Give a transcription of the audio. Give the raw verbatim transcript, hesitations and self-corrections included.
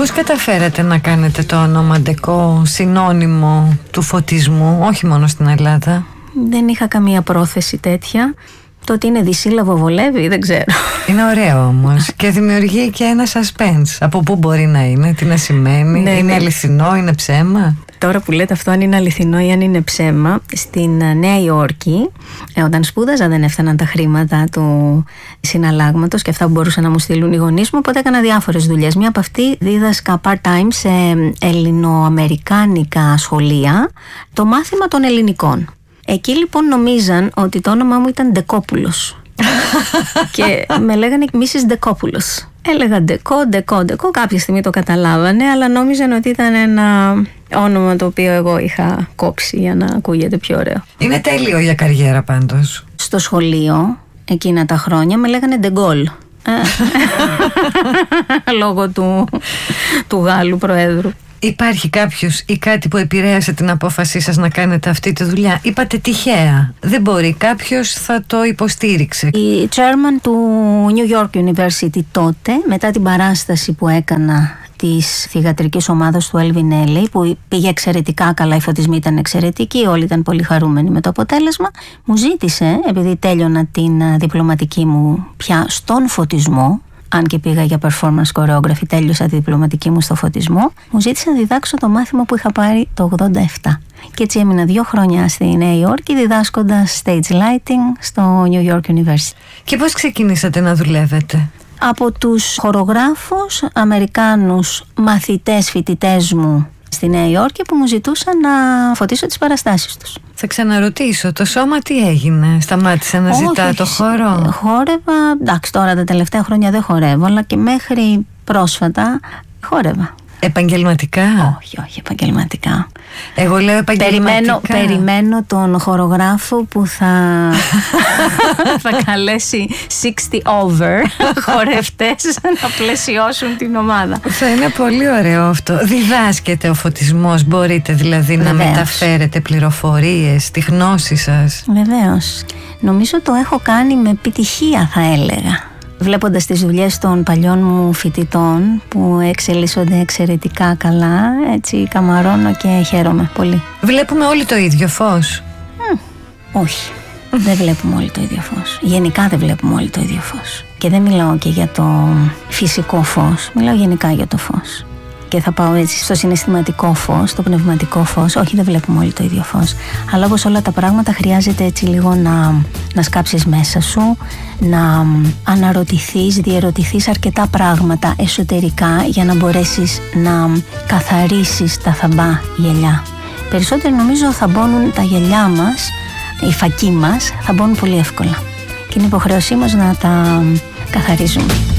Πώς καταφέρατε να κάνετε το όνομα Ντεκό συνώνυμο του φωτισμού, όχι μόνο στην Ελλάδα? Δεν είχα καμία πρόθεση τέτοια. Το ότι είναι δισύλλαβο βολεύει, δεν ξέρω. Είναι ωραίο όμως και δημιουργεί και ένα suspense. Από πού μπορεί να είναι, τι να σημαίνει, ναι, είναι ναι. αληθινό, είναι ψέμα? Τώρα που λέτε αυτό, αν είναι αληθινό ή αν είναι ψέμα, στην Νέα Υόρκη, όταν σπούδαζα, δεν έφταναν τα χρήματα του συναλλάγματος και αυτά που μπορούσαν να μου στείλουν οι γονείς μου, οπότε έκανα διάφορες δουλειές. Μία από αυτή δίδασκα part-time σε ελληνοαμερικάνικα σχολεία το μάθημα των ελληνικών. Εκεί λοιπόν νομίζαν ότι το όνομά μου ήταν Ντεκόπουλος και με λέγανε μίσις Ντεκόπουλος. Έλεγα Ντεκό, Ντεκό, Ντεκό. Κάποια στιγμή το καταλάβανε, αλλά νόμιζαν ότι ήταν ένα όνομα το οποίο εγώ είχα κόψει για να ακούγεται πιο ωραίο. Είναι τέλειο για καριέρα πάντως. Στο σχολείο εκείνα τα χρόνια με λέγανε Ντεγκόλ. Λόγω του, του Γάλλου Προέδρου. Υπάρχει κάποιος ή κάτι που επηρέασε την απόφασή σας να κάνετε αυτή τη δουλειά? Είπατε τυχαία. Δεν μπορεί, κάποιος θα το υποστήριξε. Η chairman του New York University τότε, μετά την παράσταση που έκανα της θυγατρικής ομάδας του Elvin Ailey, που πήγε εξαιρετικά καλά, οι φωτισμοί ήταν εξαιρετικοί, όλοι ήταν πολύ χαρούμενοι με το αποτέλεσμα, μου ζήτησε, επειδή τέλειωνα την διπλωματική μου πια στον φωτισμό, αν και πήγα για performance choreography, τέλειωσα τη διπλωματική μου στο φωτισμό, μου ζήτησε να διδάξω το μάθημα που είχα πάρει το ογδόντα επτά. Και έτσι έμεινα δύο χρόνια στη Νέα Υόρκη διδάσκοντας stage lighting στο New York University. Και πώς ξεκινήσατε να δουλεύετε? Από τους χορογράφους Αμερικάνους μαθητές, φοιτητές μου στη Νέα Υόρκη που μου ζητούσαν να φωτίσω τις παραστάσεις τους. Θα ξαναρωτήσω, το σώμα τι έγινε, σταμάτησε να όχι, ζητά το χώρο? Χόρευα, εντάξει, τώρα τα τελευταία χρόνια δεν χορεύω, αλλά και μέχρι πρόσφατα χόρευα. Επαγγελματικά? Όχι, όχι επαγγελματικά. Εγώ λέω επαγγελματικά. Περιμένω, περιμένω τον χορογράφο που θα, θα καλέσει εξήντα over χορευτές να πλαισιώσουν την ομάδα. Θα είναι πολύ ωραίο αυτό. Διδάσκεται ο φωτισμός, μπορείτε δηλαδή Βεβαίως. να μεταφέρετε πληροφορίες, τη γνώση σας? Βεβαίως. Νομίζω το έχω κάνει με επιτυχία, θα έλεγα. Βλέποντας τις δουλειές των παλιών μου φοιτητών που εξελίσσονται εξαιρετικά καλά, έτσι καμαρώνω και χαίρομαι πολύ. Βλέπουμε όλοι το ίδιο φως? Mm, όχι, δεν βλέπουμε όλοι το ίδιο φως. Γενικά δεν βλέπουμε όλοι το ίδιο φως. Και δεν μιλάω και για το φυσικό φως, μιλάω γενικά για το φως. Και θα πάω έτσι στο συναισθηματικό φως, στο πνευματικό φως. Όχι, δεν βλέπουμε όλοι το ίδιο φως. Αλλά όπως όλα τα πράγματα χρειάζεται έτσι λίγο να, να σκάψεις μέσα σου, να αναρωτηθείς, διερωτηθείς αρκετά πράγματα εσωτερικά για να μπορέσεις να καθαρίσεις τα θαμπά γυαλιά. Περισσότερο νομίζω θα μπώνουν τα γυαλιά μας, οι φακοί μας, θα μπώνουν πολύ εύκολα. Και είναι υποχρέωσή μας να τα καθαρίζουμε.